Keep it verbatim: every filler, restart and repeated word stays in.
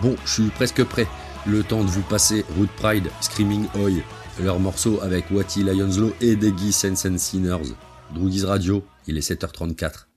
Bon, je suis presque prêt. Le temps de vous passer Root Pride, Screaming Oi, leur morceau avec Watty Lyonslow et Deggy Sense and Sinners. Droogies Radio, il est sept heures trente-quatre.